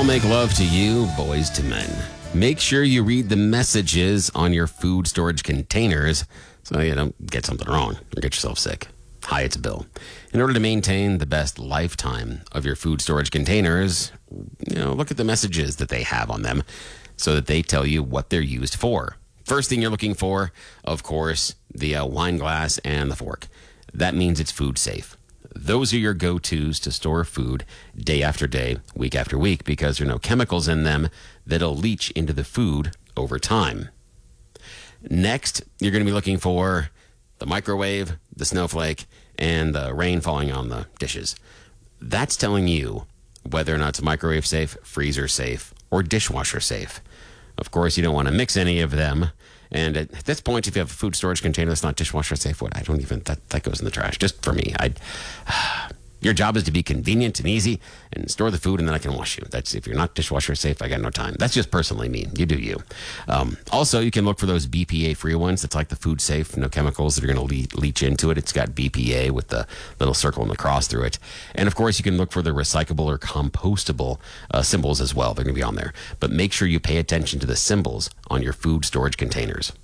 all make love to you, boys to men. Make sure you read the messages on your food storage containers so you don't get something wrong or get yourself sick. Hi, it's Bill. In order to maintain the best lifetime of your food storage containers, look at the messages that they have on them so that they tell you what they're used for. First thing you're looking for, of course, the wine glass and the fork. That means it's food safe. Those are your go-tos to store food day after day, week after week, because there are no chemicals in them that'll leach into the food over time. Next, you're going to be looking for the microwave, the snowflake, and the rain falling on the dishes. That's telling you whether or not it's microwave safe, freezer safe, or dishwasher safe. Of course, you don't want to mix any of them. And at this point, if you have a food storage container that's not dishwasher safe, that goes in the trash. Just for me, your job is to be convenient and easy and store the food, and then I can wash you. That's if you're not dishwasher safe, I got no time. That's just personally me. You do you. Also, you can look for those BPA-free ones. It's like the food safe, no chemicals that are going to leach into it. It's got BPA with the little circle and the cross through it. And of course, you can look for the recyclable or compostable symbols as well. They're going to be on there. But make sure you pay attention to the symbols on your food storage containers.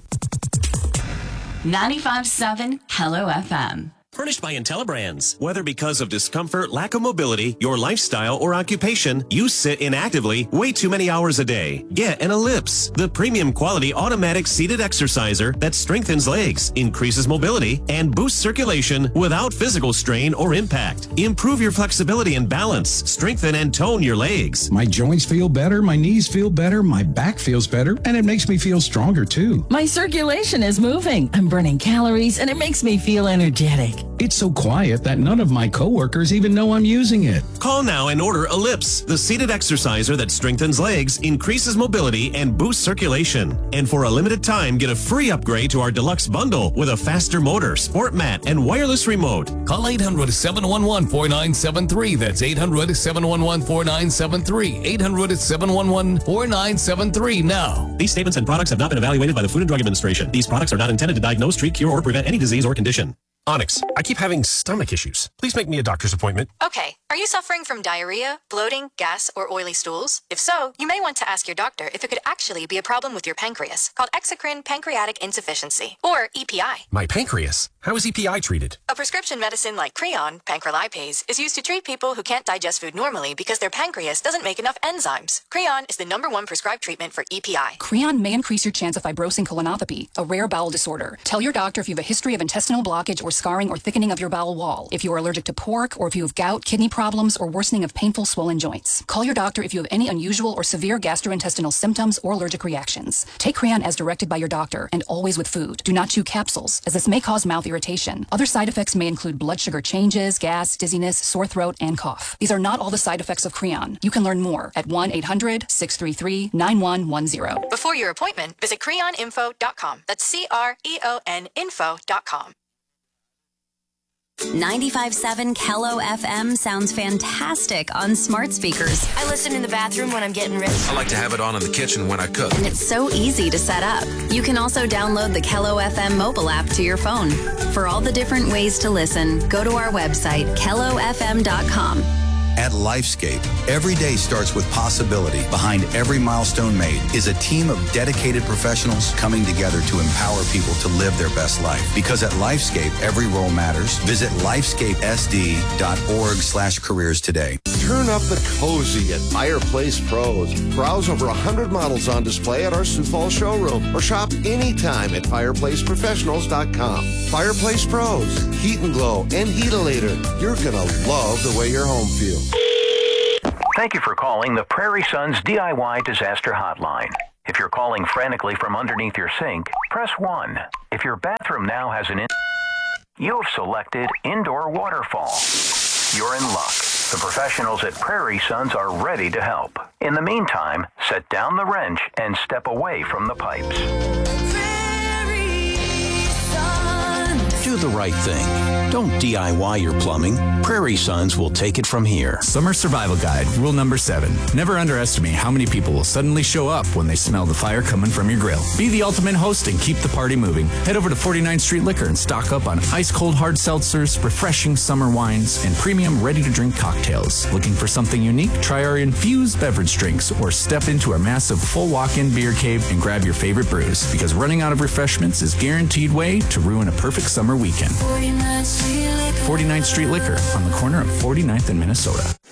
95.7 Hello FM. Furnished by IntelliBrands. Whether because of discomfort, lack of mobility, your lifestyle, or occupation, you sit inactively way too many hours a day. Get an Ellipse, the premium quality automatic seated exerciser that strengthens legs, increases mobility, and boosts circulation without physical strain or impact. Improve your flexibility and balance. Strengthen and tone your legs. My joints feel better, my knees feel better, my back feels better, and it makes me feel stronger too. My circulation is moving. I'm burning calories, and it makes me feel energetic. It's so quiet that none of my coworkers even know I'm using it. Call now and order Ellipse, the seated exerciser that strengthens legs, increases mobility, and boosts circulation. And for a limited time, get a free upgrade to our deluxe bundle with a faster motor, sport mat, and wireless remote. Call 800-711-4973. That's 800-711-4973. 800-711-4973 now. These statements and products have not been evaluated by the Food and Drug Administration. These products are not intended to diagnose, treat, cure, or prevent any disease or condition. Onyx, I keep having stomach issues. Please make me a doctor's appointment. Okay, are you suffering from diarrhea, bloating, gas, or oily stools? If so, you may want to ask your doctor if it could actually be a problem with your pancreas, called exocrine pancreatic insufficiency, or EPI. My pancreas? How is EPI treated? A prescription medicine like Creon, pancrelipase, is used to treat people who can't digest food normally because their pancreas doesn't make enough enzymes. Creon is the #1 prescribed treatment for EPI. Creon may increase your chance of fibrosing colonopathy, a rare bowel disorder. Tell your doctor if you have a history of intestinal blockage or scarring or thickening of your bowel wall, if you are allergic to pork, or if you have gout, kidney problems, or worsening of painful swollen joints. Call your doctor if you have any unusual or severe gastrointestinal symptoms or allergic reactions. Take Creon as directed by your doctor and always with food. Do not chew capsules, as this may cause mouth irritation. Other side effects may include blood sugar changes, gas, dizziness, sore throat, and cough. These are not all the side effects of Creon. You can learn more at 1-800-633-9110. Before your appointment, visit creoninfo.com. That's CREON info.com. 95.7 Kello FM sounds fantastic on smart speakers. I listen in the bathroom when I'm getting ready. I like to have it on in the kitchen when I cook. And it's so easy to set up. You can also download the Kello FM mobile app to your phone. For all the different ways to listen, go to our website, kellofm.com. At Lifescape, every day starts with possibility. Behind every milestone made is a team of dedicated professionals coming together to empower people to live their best life. Because at Lifescape, every role matters. Visit lifescapesd.org/careers today. Turn up the cozy at Fireplace Pros. Browse over 100 models on display at our Sioux Falls showroom or shop anytime at fireplaceprofessionals.com. Fireplace Pros, Heat and Glow and Heatilator. You're going to love the way your home feels. Thank you for calling the Prairie Sons DIY Disaster Hotline. If you're calling frantically from underneath your sink, press 1. If your bathroom now has you've selected indoor waterfall. You're in luck. The professionals at Prairie Sons are ready to help. In the meantime, set down the wrench and step away from the pipes. Do the right thing. Don't DIY your plumbing. Prairie Sons will take it from here. Summer Survival Guide, rule number 7. Never underestimate how many people will suddenly show up when they smell the fire coming from your grill. Be the ultimate host and keep the party moving. Head over to 49th Street Liquor and stock up on ice-cold hard seltzers, refreshing summer wines, and premium ready-to-drink cocktails. Looking for something unique? Try our infused beverage drinks or step into our massive full walk-in beer cave and grab your favorite brews, because running out of refreshments is guaranteed way to ruin a perfect summer weekend. 49th Street Liquor on the corner of 49th and Minnesota.